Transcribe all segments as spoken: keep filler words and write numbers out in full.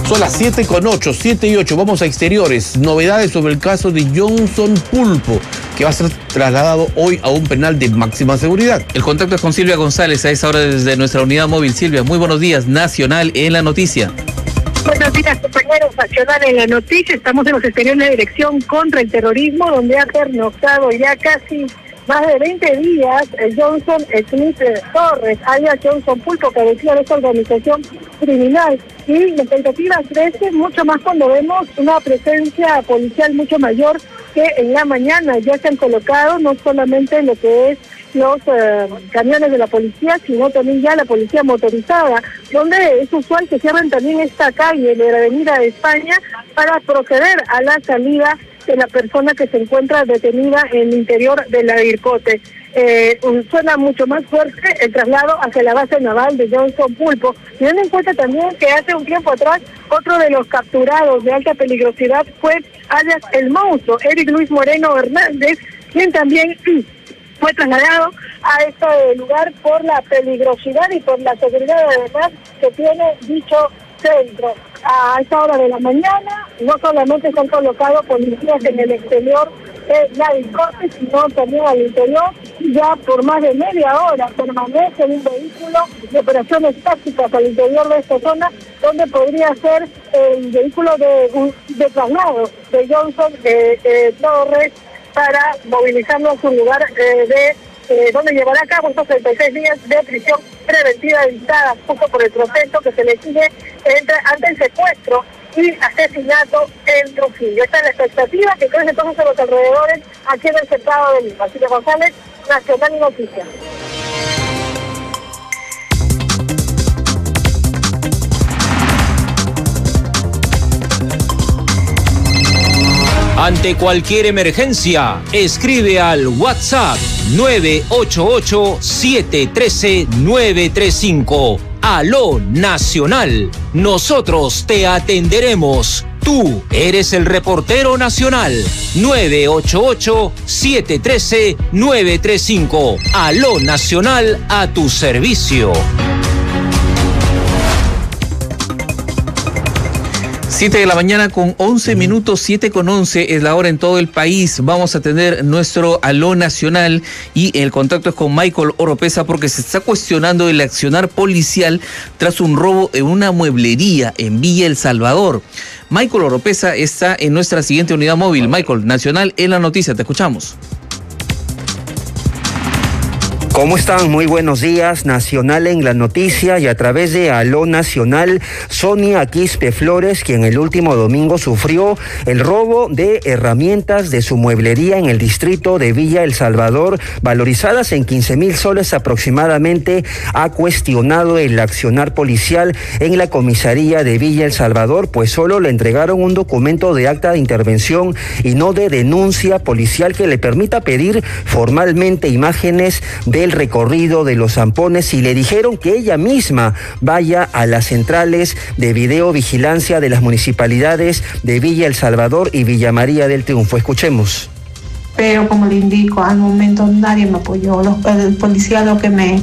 Son las siete con ocho, siete y ocho. Vamos a exteriores. Novedades sobre el caso de Johnson Pulpo, que va a ser trasladado hoy a un penal de máxima seguridad. El contacto es con Silvia González a esta hora desde nuestra unidad móvil. Silvia, muy buenos días. Nacional en la noticia. Buenos días, compañeros. Nacional en la noticia. Estamos en los exteriores de la Dirección contra el Terrorismo, donde ha pernoctado ya casi más de veinte días el Johnson Smith Torres, alias Johnson Pulpo, cabecilla de esta organización criminal. Y la expectativa crece mucho más cuando vemos una presencia policial mucho mayor que en la mañana. Ya se han colocado no solamente en lo que es los eh, camiones de la policía, sino también ya la policía motorizada, donde es usual que cierren también esta calle de la Avenida de España para proceder a la salida de la persona que se encuentra detenida en el interior de la Ircote. Eh, suena mucho más fuerte el traslado hacia la base naval de Johnson Pulpo, teniendo en cuenta también que hace un tiempo atrás otro de los capturados de alta peligrosidad fue alias el monstruo, Eric Luis Moreno Hernández, quien también fue trasladado a este lugar por la peligrosidad y por la seguridad además que tiene dicho centro. A esta hora de la mañana no solamente se han colocado policías en el exterior de la Ircote, sino también al interior. Ya por más de media hora permanece un vehículo de operaciones tácticas al interior de esta zona, donde podría ser el vehículo de, de traslado de Johnson eh, eh, Torres para movilizarlo a su lugar eh, de eh, donde llevará a cabo estos treinta y seis días de prisión preventiva dictada justo por el proceso que se le sigue entre, ante el secuestro y asesinato en Trujillo. Esta es la expectativa que crece entonces en los alrededores aquí en el centrado de Lima. Silvia González, Nacional y Noticias. Ante cualquier emergencia, escribe al WhatsApp nueve ocho ocho, siete uno tres, nueve tres cinco. Aló Nacional, nosotros te atenderemos. Tú eres el reportero nacional. nueve ocho ocho, siete uno tres, nueve tres cinco. Aló Nacional, a tu servicio. siete de la mañana con once minutos, siete con once es la hora en todo el país. Vamos a tener nuestro Aló Nacional y el contacto es con Michael Oropesa porque se está cuestionando el accionar policial tras un robo en una mueblería en Villa El Salvador. Michael Oropesa está en nuestra siguiente unidad móvil. Michael, Nacional en la noticia, te escuchamos. ¿Cómo están? Muy buenos días. Nacional en la noticia y a través de Aló Nacional, Sonia Quispe Flores, quien el último domingo sufrió el robo de herramientas de su mueblería en el distrito de Villa El Salvador, valorizadas en quince mil soles aproximadamente, ha cuestionado el accionar policial en la comisaría de Villa El Salvador, pues solo le entregaron un documento de acta de intervención y no de denuncia policial que le permita pedir formalmente imágenes del recorrido de los zampones y le dijeron que ella misma vaya a las centrales de videovigilancia de las municipalidades de Villa El Salvador y Villa María del Triunfo. Escuchemos. Pero como le indico, al momento nadie me apoyó. Los, el policía lo que me,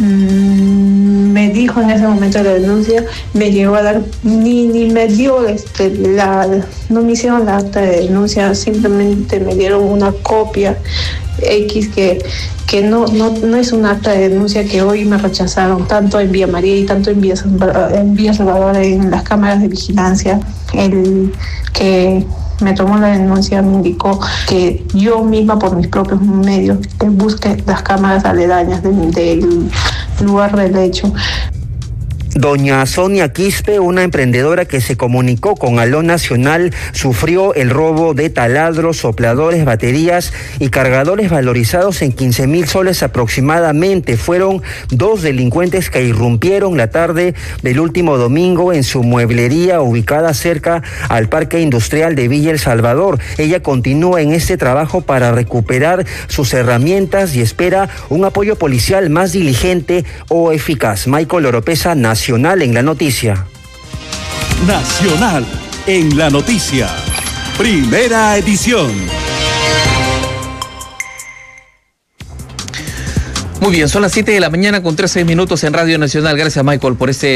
mmm, me dijo en ese momento de la denuncia, me llegó a dar, ni, ni me dio, este, la, no me hicieron la acta de denuncia, simplemente me dieron una copia X que, que no, no, no es un acta de denuncia, que hoy me rechazaron tanto en Villa María y tanto en Villa, en Villa Salvador, en las cámaras de vigilancia. El que me tomó la denuncia me indicó que yo misma por mis propios medios busque las cámaras aledañas del, del lugar del hecho. Doña Sonia Quispe, una emprendedora que se comunicó con Aló Nacional, sufrió el robo de taladros, sopladores, baterías y cargadores valorizados en quince mil soles aproximadamente. Fueron dos delincuentes que irrumpieron la tarde del último domingo en su mueblería ubicada cerca al Parque Industrial de Villa El Salvador. Ella continúa en este trabajo para recuperar sus herramientas y espera un apoyo policial más diligente o eficaz. Michael Oropesa, Nacional en la noticia. Nacional en la noticia. Primera edición. Muy bien, son las siete de la mañana con trece minutos en Radio Nacional. Gracias, Michael, por este